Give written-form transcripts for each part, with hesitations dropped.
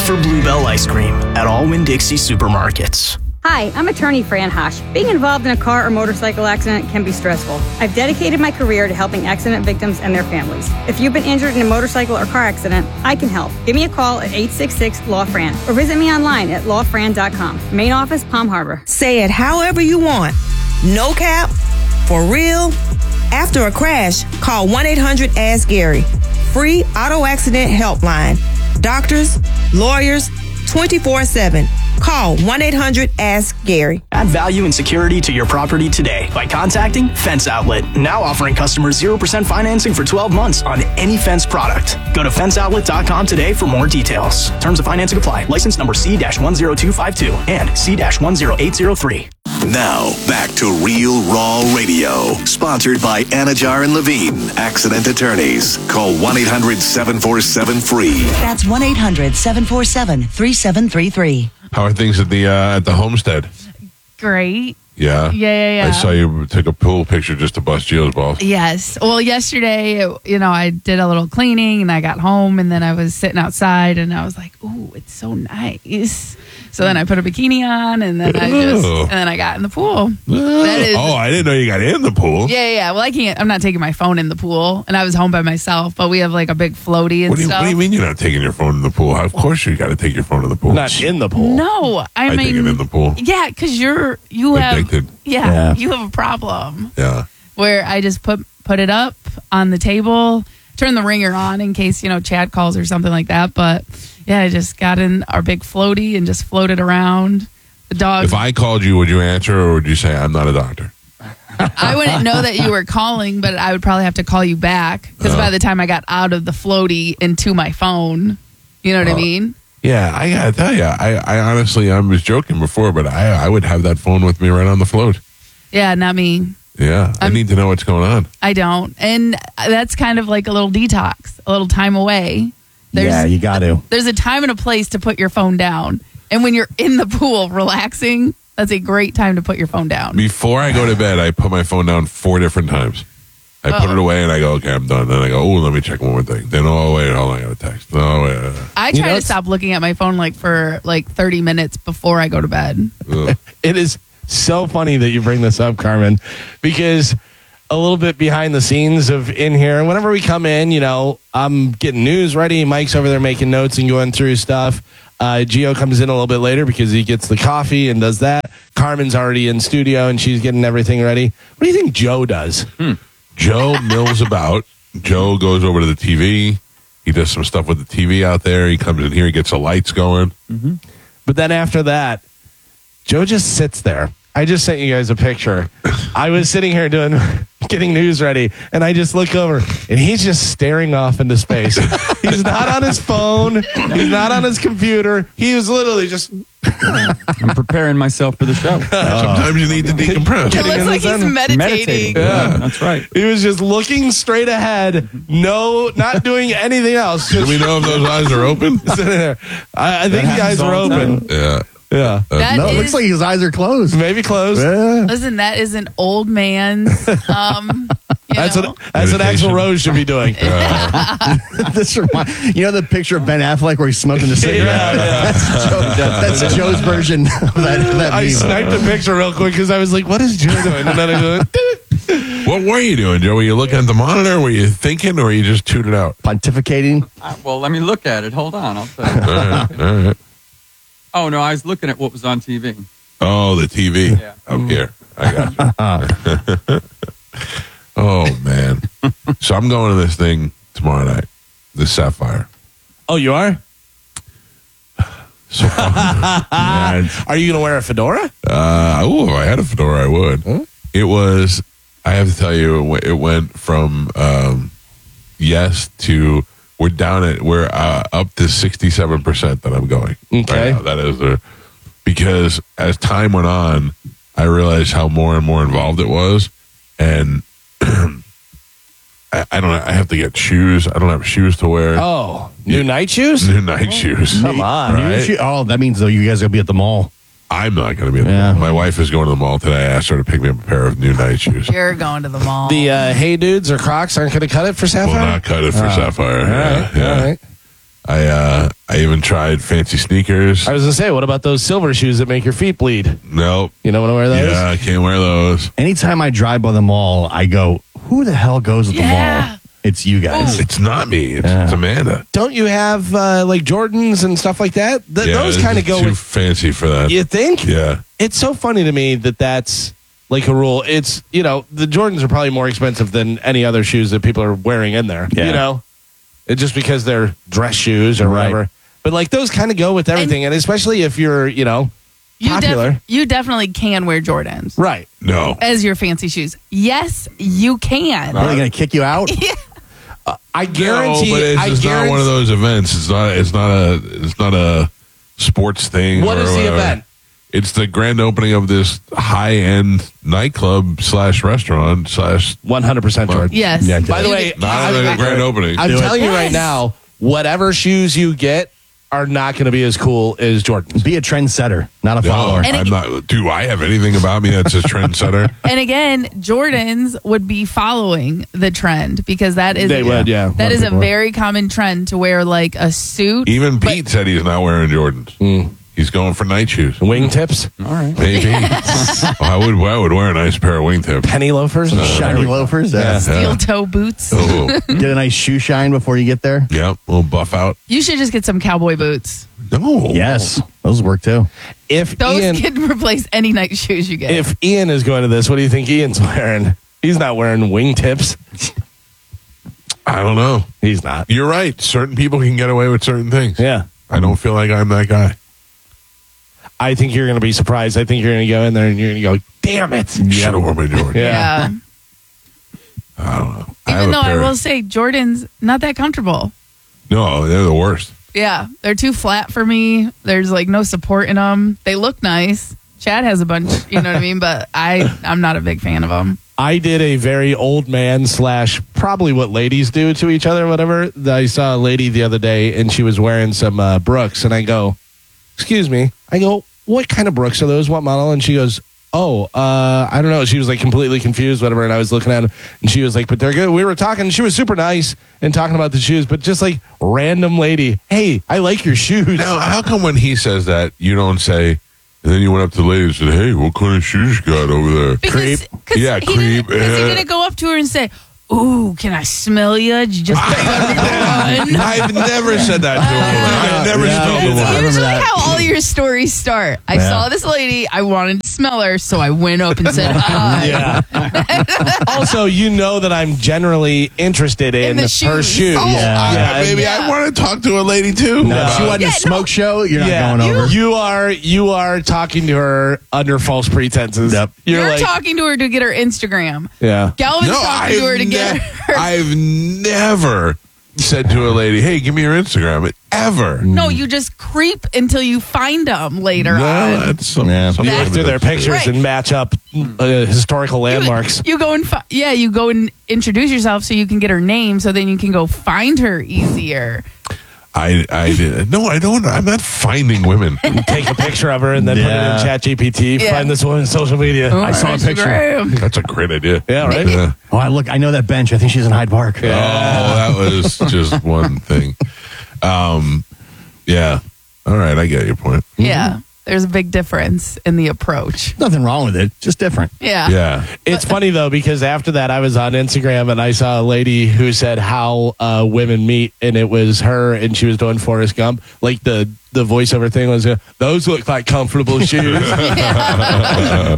for Bluebell ice cream at all Winn-Dixie supermarkets. Hi, I'm attorney Fran Hosh. Being involved in a car or motorcycle accident can be stressful. I've dedicated my career to helping accident victims and their families. If you've been injured in a motorcycle or car accident, I can help. Give me a call at 866-LAW-FRAN or visit me online at lawfran.com. Main office, Palm Harbor. Say it however you want. No cap, for real. After a crash, call 1-800-ASK-GARY. Free auto accident helpline. Doctors, lawyers, 24/7. Call 1-800-ASK-GARY. Add value and security to your property today by contacting Fence Outlet. Now offering customers 0% financing for 12 months on any Fence product. Go to fenceoutlet.com today for more details. Terms of financing apply. License number C-10252 and C-10803. Now, back to Real Raw Radio. Sponsored by Anajar and Levine, accident attorneys. Call 1-800-747-FREE. That's 1-800-747-3733. How are things at the homestead? Great. Yeah. Yeah. I saw you take a pool picture just to bust Gio's balls. Yes. Well, yesterday, I did a little cleaning and I got home and then I was sitting outside and I was like, ooh, it's so nice. So then I put a bikini on and then I got in the pool. I didn't know you got in the pool. Yeah. Well, I'm not taking my phone in the pool and I was home by myself, but we have like a big floaty and stuff. What do you mean you're not taking your phone in the pool? Of course you got to take your phone in the pool. Not in the pool. No, I mean, take it in the pool. Yeah, because you have addicted. Yeah, you have a problem. Yeah. Where I just put it up on the table, turn the ringer on in case, Chad calls or something like that. But yeah, I just got in our big floaty and just floated around. The dog. If I called you, would you answer or would you say, I'm not a doctor? I wouldn't know that you were calling, but I would probably have to call you back because by the time I got out of the floaty into my phone, you know what I mean? Yeah, I gotta tell you, I honestly, I was joking before, but I would have that phone with me right on the float. Yeah, not me. Yeah, I need to know what's going on. I don't. And that's kind of like a little detox, a little time away. You got to. There's a time and a place to put your phone down. And when you're in the pool relaxing, that's a great time to put your phone down. Before I go to bed, I put my phone down 4 different times. I put it away and I go, okay, I'm done. Then I go, let me check one more thing. Then, wait, hold on, I got a text. No, wait. I try to stop looking at my phone for 30 minutes before I go to bed. It is so funny that you bring this up, Carmen, because a little bit behind the scenes of in here, whenever we come in, I'm getting news ready. Mike's over there making notes and going through stuff. Gio comes in a little bit later because he gets the coffee and does that. Carmen's already in studio and she's getting everything ready. What do you think Joe does? Joe mills about. Joe goes over to the TV. He does some stuff with the TV out there. He comes in here. He gets the lights going. Mm-hmm. But then after that, Joe just sits there. I just sent you guys a picture. I was sitting here getting news ready, and I just look over, and he's just staring off into space. He's not on his phone. He's not on his computer. He was literally just... I'm preparing myself for the show. Sometimes you need to decompress. It looks like he's meditating. Yeah, that's right. He was just looking straight ahead. No, not doing anything else. Do we know if those eyes are open? Sitting there. I think the eyes are open. Yeah. Yeah. It looks like his eyes are closed. Maybe closed. Yeah. Listen, that is an old man's. That's what Axl Rose should be doing. This the picture of Ben Affleck where he's smoking a cigarette? Yeah. That's Joe's version of that I meme. sniped a picture real quick because I was like, what is Joe doing? And then I go, What were you doing, Joe? Were you looking at the monitor? Were you thinking, or were you just tuned it out? Pontificating? Well, let me look at it. Hold on. I'll tell you. All right. Oh, no, I was looking at what was on TV. Oh, the TV. Yeah. Up here. I got you. Oh, man. So I'm going to this thing tomorrow night, the Sapphire. oh, you are? So, Are you going to wear a fedora? if I had a fedora, I would. Huh? It was, I have to tell you, it went from yes to we're up to 67% that I'm going. Okay. Right now. That is because as time went on, I realized how more and more involved it was, and I don't. I have to get shoes. I don't have shoes to wear. Oh, new night shoes? New night shoes. Come on. Right? Oh, that means though you guys are gonna be at the mall. I'm not going to be at the mall. My wife is going to the mall today. I asked her to pick me up a pair of new night shoes. You're going to the mall. The Hey Dudes or Crocs aren't going to cut it for Sapphire? Will not cut it for Sapphire. All right. I I even tried fancy sneakers. I was gonna say, what about those silver shoes that make your feet bleed? Nope. You don't want to wear those? Yeah, I can't wear those. Anytime I drive by the mall, I go, who the hell goes to the mall? It's you guys. It's not me. It's Amanda. Don't you have like Jordans and stuff like that? Those kind of go too with. fancy for that. You think? Yeah. It's so funny to me that that's like a rule. It's, the Jordans are probably more expensive than any other shoes that people are wearing in there. Yeah. It's just because they're dress shoes or whatever. But like those kind of go with everything, and especially if you're, popular. You definitely can wear Jordans. Right. No. As your fancy shoes. Yes, you can. Are they going to kick you out? Yeah. I guarantee. No, but it's not one of those events. It's not a sports thing. What or is the whatever. event? It's the grand opening of this high-end nightclub / restaurant / 100% Jordan. Yes. Yeah, By the way, not a grand opening. I'm Do it. telling you right now, whatever shoes you get are not going to be as cool as Jordans. Be a trendsetter, not a No, follower. And I'm not. Do I have anything about me that's a trendsetter? And again, Jordans would be following the trend because that is They would, yeah. That is a very common trend to wear like a suit. Even Pete said he's not wearing Jordans. He's going for night shoes. Wingtips, All right. Maybe. I would wear a nice pair of wingtips. penny loafers. Shiny loafers. Steel toe boots. Oh, Get a nice shoe shine before you get there. yeah, we'll buff out. You should just get some cowboy boots. No. Yes, those work too. If Those Ian, can replace any night shoes you get. if Ian is going to this, what do you think Ian's wearing? He's not wearing wingtips. I don't know. He's not. You're right. Certain people can get away with certain things. Yeah. I don't feel like I'm that guy. I think you're going to be surprised. I think you're going to go in there and you're going to go, damn it. Should have worn my Jordans. Yeah. yeah. I don't know. have Even a though I pair. will say Jordans not that comfortable. No, they're the worst. Yeah, they're too flat for me. There's like no support in them. They look nice. Chad has a bunch, you know what I mean? But I'm not a big fan of them. I did a very old man / probably what ladies do to each other, whatever. I saw a lady the other day and she was wearing some Brooks, and I go, excuse me. I go, what kind of Brooks are those? What model? And she goes, I don't know. She was like completely confused, whatever. And I was looking at them and she was like, but they're good. We were talking. She was super nice and talking about the shoes, but just like random lady. Hey, I like your shoes. Now, how come when he says that, you don't say, and then you went up to the lady and said, hey, what kind of shoes you got over there? Because, Yeah, he creep. Because he didn't go up to her and say, ooh, can I smell you? Did you just I've never said that to a woman. I've never smelled a That's woman. usually how all your stories start. I saw this lady, I wanted to smell her, so I went up and said hi. Yeah. Also, you know that I'm generally interested in the her shoes. shoes. Oh, baby, Yeah. I want to talk to a lady too. Now, if she wanted a smoke show, you're not going over. You are talking to her under false pretenses. Yep. You're like, talking to her to get her Instagram. yeah. Galvin's talking to her to get her. I've never said to a lady, hey, give me your Instagram. Ever. No, you just creep until you find them later No, on. that's some, Yeah. some You look through their pictures Right. and match up historical landmarks. You go and you go and introduce yourself so you can get her name, so then you can go find her easier. I did. No, I don't. I'm not finding women. Take a picture of her and then put Yeah. it in ChatGPT. Yeah. Find this woman's social media. I saw a picture. Instagram. That's a great idea. Yeah, right? Yeah. Oh, I know that bench. I think she's in Hyde Park. Oh, that was just one thing. Yeah. All right, I get your point. Yeah, there's a big difference in the approach. Nothing wrong with it. Just different. Yeah. Yeah. It's funny though, because after that I was on Instagram and I saw a lady who said how women meet, and it was her and she was doing Forrest Gump. Like the voiceover thing was, those look like comfortable shoes. Yeah.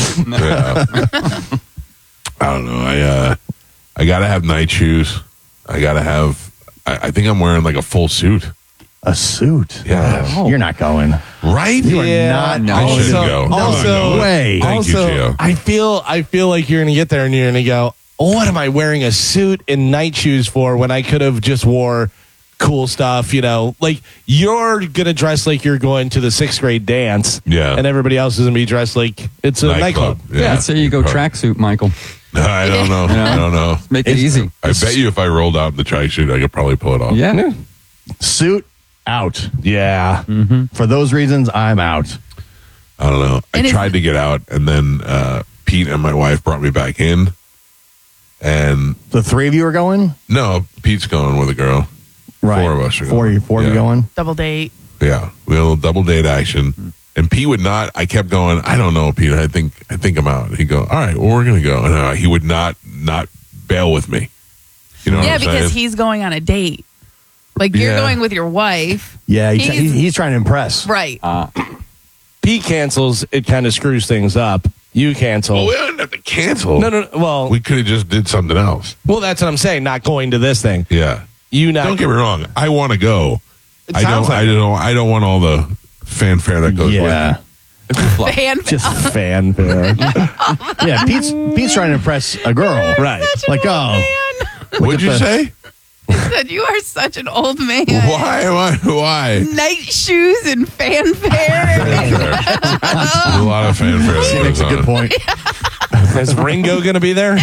I don't know. I gotta have night shoes. I gotta have. I think I'm wearing like a full suit. A suit. Yeah. You're not going. Right? You are not I going. shouldn't go. Also, No way. Thank you, also, Gio. I feel like you're gonna get there and you're gonna go, oh, what am I wearing a suit and night shoes for when I could have just wore cool stuff, like you're gonna dress like you're going to the 6th grade dance, Yeah. and everybody else is gonna be dressed like it's a nightclub. Yeah. I'd say you go tracksuit, Michael. I don't know. I don't know. Make it easy. I bet you if I rolled out in the tracksuit, I could probably pull it off. Yeah. Suit out. Yeah. For those reasons, I'm out. I don't know. And I is- tried to get out, and then Pete and my wife brought me back in. And The three of you are going? no, Pete's going with a girl. Right. 4 of us are Four going. of you going? Double date. Yeah, we had a little double date action. And Pete would not. I kept going. I don't know, Pete. I think I'm out. He'd go. All right. Well, we're gonna go. And he would not bail with me. You know what Yeah, I'm because saying? he's going on a date. Like you're Yeah. going with your wife. Yeah, He's- he's trying to impress. Right. Pete cancels, it kind of screws things up. You cancel. Well, we didn't have to cancel. No. Well, We could have just did something else. that's what I'm saying. Not going to this thing. Yeah. You not. Don't get me wrong. I want to go. It I sounds like it. I don't want all the fanfare that goes Yeah. with Fan- Just fanfare. Yeah, Pete's trying to impress a girl. Right. Like, man. it. What'd you say? He said you are such an old man. Why? Night shoes and fanfare. There's a lot of fanfare. She that makes a goes good on. point. Is Ringo going to be there?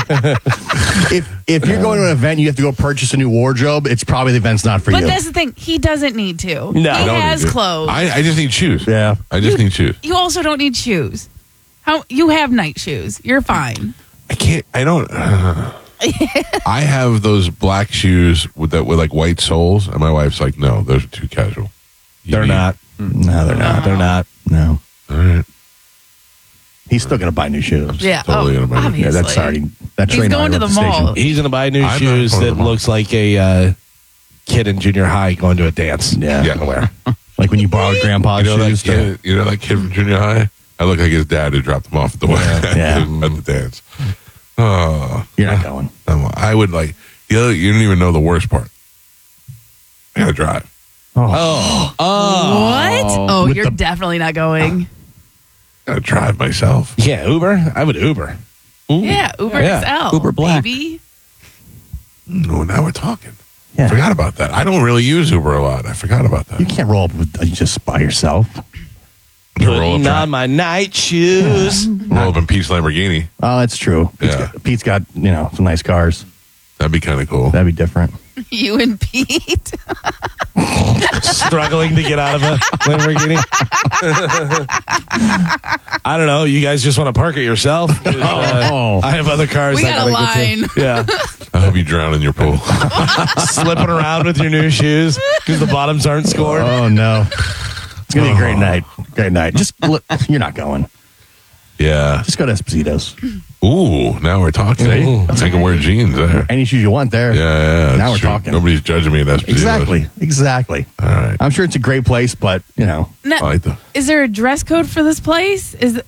If you're going to an event, you have to go purchase a new wardrobe. It's probably the event's not for But you. that's the thing. He doesn't need to. No. He I don't has need to. clothes. I just need shoes. Yeah. I just need shoes. You also don't need shoes. How you have night shoes. You're fine. I can't. I don't. I have those black shoes with like white soles, and my wife's like, "No, those are too casual." They're not. No, they're not. They're not. No. All right. He's still going to buy new shoes. Yeah. Totally gonna buy it. obviously. Yeah, that's already. That He's train going to already the left station. mall. He's going to buy new I'm not shoes going to that the mall. looks like a kid in junior high going to a dance. Yeah. Yeah. Wear. Like when you borrowed grandpa's You know that shoes. kid? You know that kid from junior high? I look like his dad who dropped him off at the Yeah. at the dance. Oh, You're not going. I would like. You don't even know the worst part. I gotta drive. What? Oh, With you're the- definitely not going. I gotta drive myself. Yeah, Uber. I would Uber. Yeah, Uber Yeah. XL. Uber Black. Baby. No, now we're talking. Yeah. Forgot about that. I don't really use Uber a lot. I forgot about that. You can't roll up with just by yourself. Putting on my night shoes. Roll up in Pete's Lamborghini. Oh, that's true. Yeah. Pete's got some nice cars. That'd be kind of cool. That'd be different. You and Pete. Struggling to get out of a Lamborghini. I don't know. You guys just want to park it yourself? I have other cars. We I got a gotta line. get to. Yeah. I hope you drown in your pool. Slipping around with your new shoes because the bottoms aren't scored. Oh no, it's gonna be a great night. Great night. You're not going. Yeah. Just go to Esposito's. Ooh, now we're talking. I can wear jeans there. Any shoes you want there. Yeah. Now that's we're true. talking. Nobody's judging me. That's Exactly. All right. I'm sure it's a great place, but Now, I like the. is there a dress code for this place?